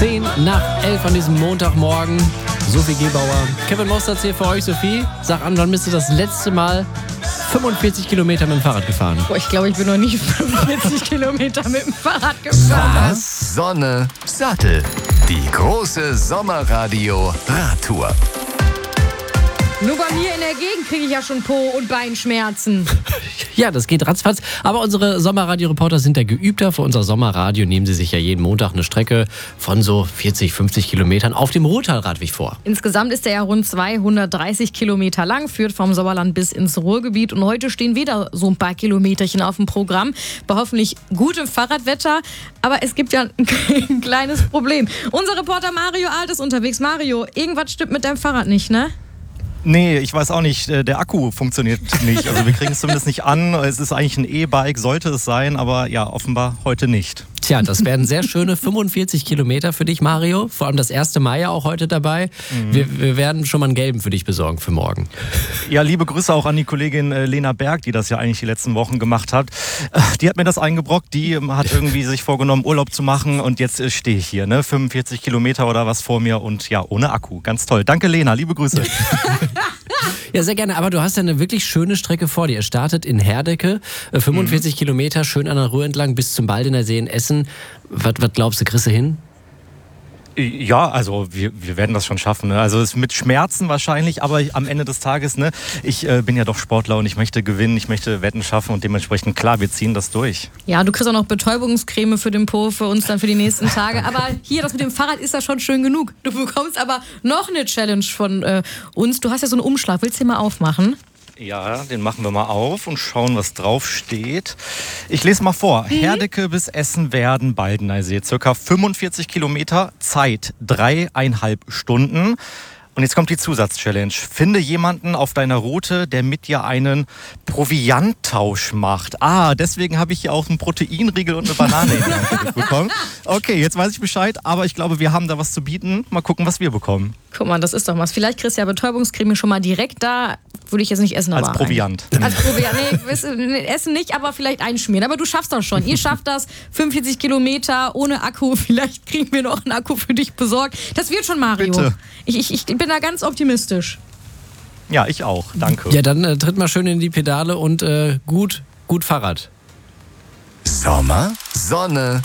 10:10 an diesem Montagmorgen. Sophie Gebauer, Kevin Mostert hier für euch. Sophie, sag an, wann bist du das letzte Mal 45 Kilometer mit dem Fahrrad gefahren? Boah, ich glaube, ich bin noch nicht 45 Kilometer mit dem Fahrrad gefahren. Sonne, Sattel. Die große Sommerradio-Radtour. Nur bei mir in der Gegend kriege ich ja schon Po- und Beinschmerzen. Ja, das geht ratzfatz. Aber unsere Sommerradio-Reporter sind da geübter. Für unser Sommerradio nehmen sie sich ja jeden Montag eine Strecke von so 40, 50 Kilometern auf dem Ruhrtalradweg vor. Insgesamt ist er ja rund 230 Kilometer lang, führt vom Sauerland bis ins Ruhrgebiet. Und heute stehen wieder so ein paar Kilometerchen auf dem Programm. Bei hoffentlich gutem Fahrradwetter. Aber es gibt ja ein kleines Problem. Unser Reporter Mario Alt ist unterwegs. Mario, irgendwas stimmt mit deinem Fahrrad nicht, ne? Nee, ich weiß auch nicht. Der Akku funktioniert nicht. Also wir kriegen es zumindest nicht an. Es ist eigentlich ein E-Bike, sollte es sein, aber ja, offenbar heute nicht. Tja, das werden sehr schöne 45 Kilometer für dich, Mario. Vor allem das 1. Mai ja auch heute dabei. Wir werden schon mal einen gelben für dich besorgen für morgen. Ja, liebe Grüße auch an die Kollegin Lena Berg, die das ja eigentlich die letzten Wochen gemacht hat. Die hat mir das eingebrockt. Die hat irgendwie sich vorgenommen, Urlaub zu machen. Und jetzt stehe ich hier, ne? 45 Kilometer oder was vor mir und ja, ohne Akku. Ganz toll. Danke, Lena. Liebe Grüße. Ja, sehr gerne. Aber du hast ja eine wirklich schöne Strecke vor dir. Es startet in Herdecke, 45 Kilometer, schön an der Ruhr entlang bis zum Baldener See in Essen. Was glaubst du, kriegst du hin? Ja, also wir werden das schon schaffen. Ne? Also es ist mit Schmerzen wahrscheinlich, aber am Ende des Tages, ne, ich bin ja doch Sportler und ich möchte gewinnen, ich möchte Wetten schaffen und dementsprechend, klar, wir ziehen das durch. Ja, du kriegst auch noch Betäubungscreme für den Po für uns dann für die nächsten Tage. Aber hier, das mit dem Fahrrad ist ja schon schön genug. Du bekommst aber noch eine Challenge von uns. Du hast ja so einen Umschlag. Willst du den mal aufmachen? Ja, den machen wir mal auf und schauen, was drauf steht. Ich lese mal vor. Herdecke bis Essen-Werden, Baldener See. Circa 45 Kilometer, Zeit 3,5 Stunden. Und jetzt kommt die Zusatzchallenge. Finde jemanden auf deiner Route, der mit dir einen Provianttausch macht. Deswegen habe ich hier auch einen Proteinriegel und eine Banane in die Hand bekommen. Okay, jetzt weiß ich Bescheid, aber ich glaube, wir haben da was zu bieten. Mal gucken, was wir bekommen. Guck mal, das ist doch was. Vielleicht kriegst du ja Betäubungscreme schon mal direkt da. Würde ich jetzt nicht essen, aber als Proviant. Als Proviant. Nee, essen nicht, aber vielleicht einschmieren. Aber du schaffst das schon. Ihr schafft das. 45 Kilometer ohne Akku. Vielleicht kriegen wir noch einen Akku für dich besorgt. Das wird schon, Mario. Bitte. Ich bin da ganz optimistisch. Ja, ich auch. Danke. Ja, dann tritt mal schön in die Pedale und gut Fahrrad. Sommer, Sonne,